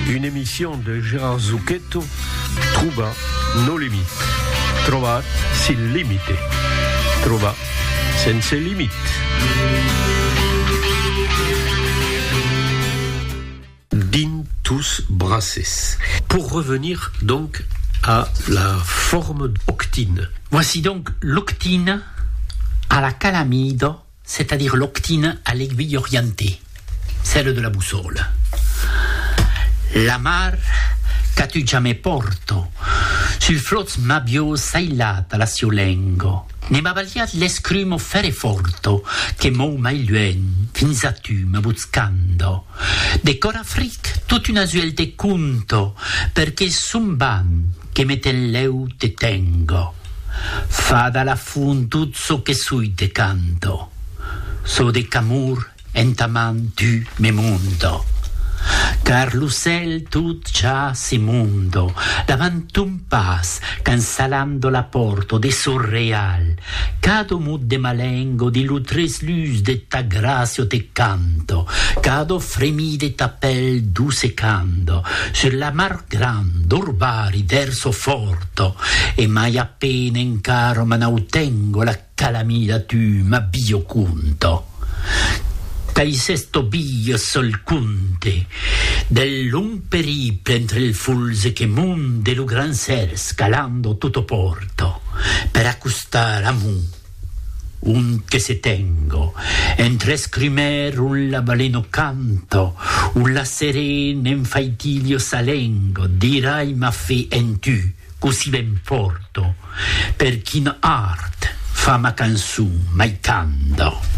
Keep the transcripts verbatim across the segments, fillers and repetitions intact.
Une émission de Gérard Zucchetto, Trouba no limite. Trovar sin limite. Trova senza limite. Dintus brasses. Pour revenir donc à la forme octine. Voici donc l'octine à la calamido, c'est-à-dire l'octine à l'aiguille orientée, celle de la boussole. La mar che già me porto, sul floz mabio sailata la siolengo, ne m'avaliat l'escrumo fere forto, che mo mai luen, fins a tu me buscando. Decor afric, tut una suelte cunto, perché son ban, che meten leu te tengo. Fa dalla fun tutto che sui te canto, so de camur entaman tu me mundo. Car l'ucel tut già si mundo, davant un pas, cansalando la porto de surreal, cado mud de malengo di lutres luz de ta gracio te canto, cado fremi de ta pel du secando, sur la mar grand, urbari derso forto, e mai appena in caro ma nautengo la calamida tu ma bio cunto. Cai sesto bio sol cunte del lung periple entre il fulse che munde lo gran ser scalando tutto porto per accustar a mu un che se tengo entre scrimer un la baleno canto un la serena in faitiglio salengo dirai ma fe en tu così ben porto per chi in art fa ma canzù mai cando.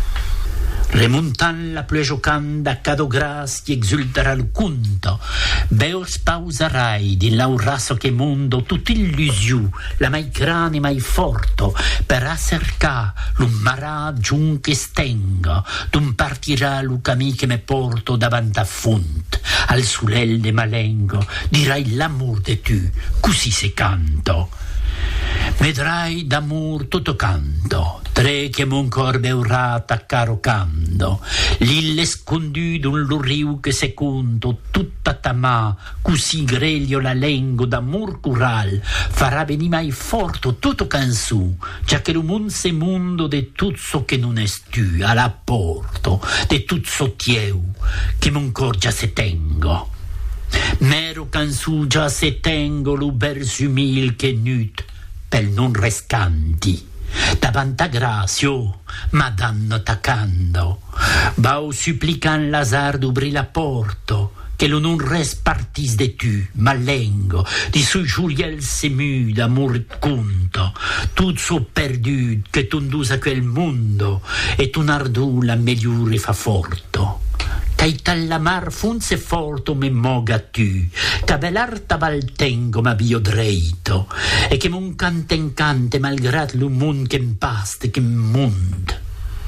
Remontant la plue giocanda, cado grazie exultara il cunto, beo spausarai din l'aurasso che mondo tutta illusiu, la mai grande mai forto, per accerca l'un marà giun che stengo, d'un partirà lu camì che me porto davanti a funt, al sulel de malengo, dirai l'amor de tu, così se canto. Vedrai d'amor tutto canto, tre che mon cor beurata caro cando, l'ille scondu d'un lurriu che secondo tutta tamà, così greglio la lengo d'amor cural, farà venì mai forto tutto canzù, già che lo monse mondo de tutto che non è tu, alla porto, de tutto tieu, che mon cor già se tengo. Mero canzù già se tengo lo bersumil che nut, per non rescanti, davanti a grazio, ma danno tacando, bau supplican l'azar d'ubri la porto, che lo non res partis de tu, ma lengo, di sui giuriel semu d'amor conto, tutto perdu che tu indus a quel mondo, e tu nardu la migliore fa forto. Cai talla mar funse forto me moga tu, ca belarta valtengo ma bio dreito, e che mon cante in cante malgrat lu mun che impaste che mund.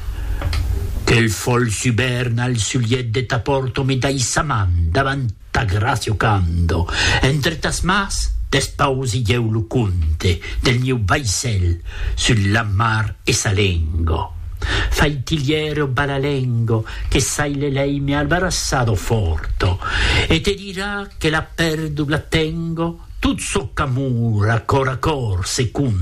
Che il fol suberna al suliet de ta porto me dai saman davanti a grazio cando, entre tas mas despausi eu lu conte del mio baisel sulla mar e salengo. Faitiliero balalengo che sai le lei mi ha albarassado forto e te dirà che la perdu la tengo tutto camura cor a cor secund